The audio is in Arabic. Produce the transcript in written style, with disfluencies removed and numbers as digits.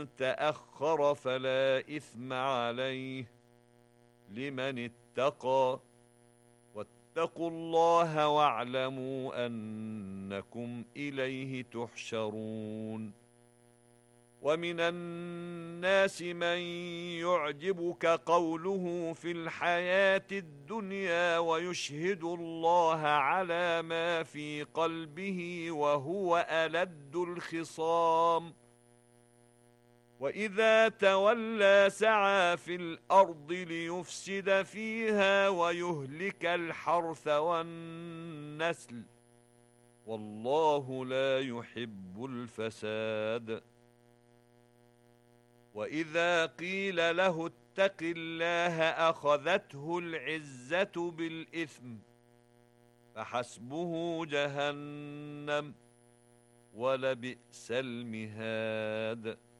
تأخر فلا إثم عليه لمن اتقى واتقوا الله واعلموا أنكم إليه تحشرون ومن الناس من يعجبك قوله في الحياة الدنيا ويشهد الله على ما في قلبه وهو ألد الخصام وإذا تولى سعى في الأرض ليفسد فيها ويهلك الحرث والنسل والله لا يحب الفساد وإذا قيل له اتق الله أخذته العزة بالإثم فحسبه جهنم ولبئس المهاد